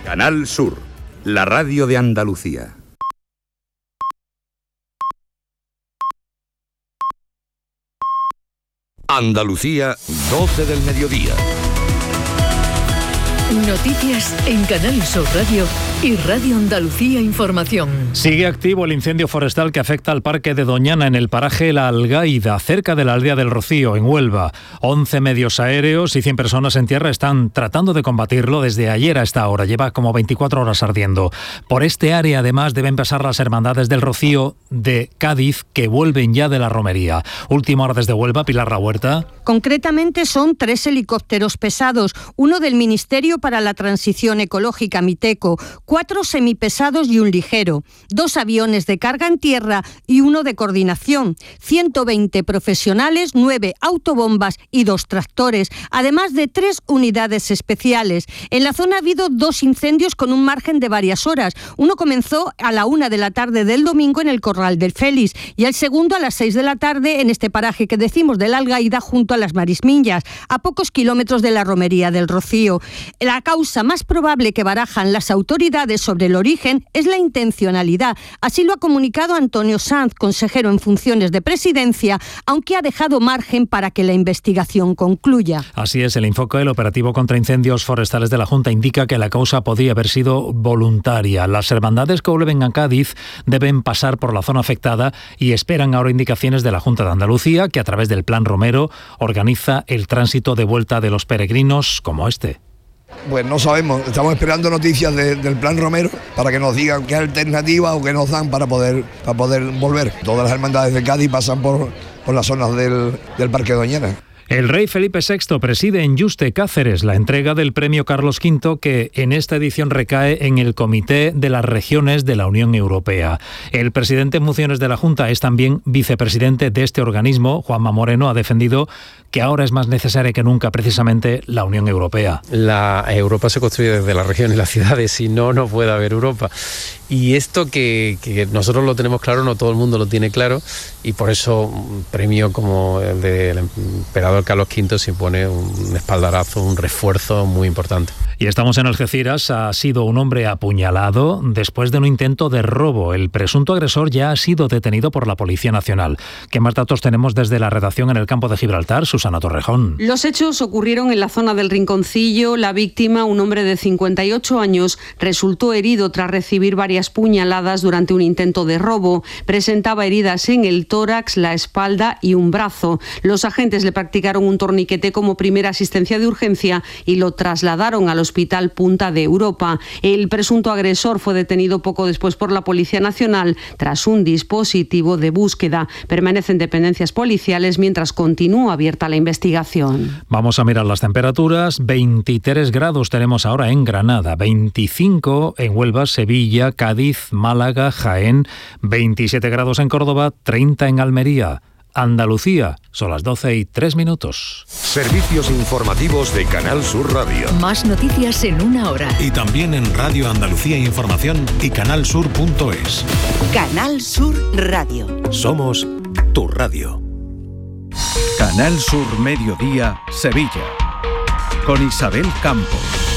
Canal Sur, la radio de Andalucía. Andalucía, 12 del mediodía. Noticias en Canal Sur Radio y Radio Andalucía Información. Sigue activo el incendio forestal que afecta al parque de Doñana en el paraje La Algaida, cerca de la aldea del Rocío, en Huelva. 11 medios aéreos y 100 personas en tierra están tratando de combatirlo desde ayer a esta hora. Lleva como 24 horas ardiendo. Por este área, además, deben pasar las hermandades del Rocío de Cádiz, que vuelven ya de la romería. Última hora desde Huelva, Pilar Rahuerta. Concretamente son 3 helicópteros pesados, uno del Ministerio para la Transición Ecológica, Miteco, 4 semipesados y un ligero, 2 aviones de carga en tierra y uno de coordinación, 120 profesionales, 9 autobombas y 2 tractores, además de 3 unidades especiales. En la zona ha habido 2 incendios con un margen de varias horas. Uno comenzó a la 1 de la tarde del domingo en el Corral del Félix y el segundo a las 6 de la tarde en este paraje que decimos de la Algaida, junto a las Marismiñas, a pocos kilómetros de la romería del Rocío. La causa más probable que barajan las autoridades sobre el origen es la intencionalidad. Así lo ha comunicado Antonio Sanz, consejero en funciones de Presidencia, aunque ha dejado margen para que la investigación concluya. Así es, el enfoque del operativo contra incendios forestales de la Junta indica que la causa podría haber sido voluntaria. Las hermandades que vuelven a Cádiz deben pasar por la zona afectada y esperan ahora indicaciones de la Junta de Andalucía, que a través del Plan Romero organiza el tránsito de vuelta de los peregrinos como este. Pues no sabemos, estamos esperando noticias del Plan Romero para que nos digan qué alternativa o qué nos dan para poder volver. Todas las hermandades de Cádiz pasan por las zonas del Parque Doñana. El rey Felipe VI preside en Yuste, Cáceres, la entrega del premio Carlos V, que en esta edición recae en el Comité de las Regiones de la Unión Europea. El presidente en funciones de la Junta es también vicepresidente de este organismo. Juanma Moreno ha defendido que ahora es más necesaria que nunca precisamente la Unión Europea. La Europa se construye desde las regiones y las ciudades, si no, no puede haber Europa. Y esto que nosotros lo tenemos claro, no todo el mundo lo tiene claro, y por eso un premio como el del emperador Carlos V supone un espaldarazo, un refuerzo muy importante. Y estamos en Algeciras. Ha sido un hombre apuñalado después de un intento de robo. El presunto agresor ya ha sido detenido por la Policía Nacional. ¿Qué más datos tenemos desde la redacción en el campo de Gibraltar? Susana Torrejón. Los hechos ocurrieron en la zona del Rinconcillo. La víctima, un hombre de 58 años, resultó herido tras recibir varias puñaladas durante un intento de robo. Presentaba heridas en el tórax, la espalda y un brazo. Los agentes le practicaron un torniquete como primera asistencia de urgencia y lo trasladaron al Hospital Punta de Europa. El presunto agresor fue detenido poco después por la Policía Nacional tras un dispositivo de búsqueda. Permanece en dependencias policiales mientras continúa abierta la investigación. Vamos a mirar las temperaturas. 23 grados tenemos ahora en Granada, 25 en Huelva, Sevilla, Cádiz, Málaga, Jaén, 27 grados en Córdoba, 30 en Almería. Andalucía, son las 12:03. Servicios informativos de Canal Sur Radio. Más noticias en una hora. Y también en Radio Andalucía Información y canalsur.es. Canal Sur Radio. Somos tu radio. Canal Sur Mediodía, Sevilla. Con Isabel Campos.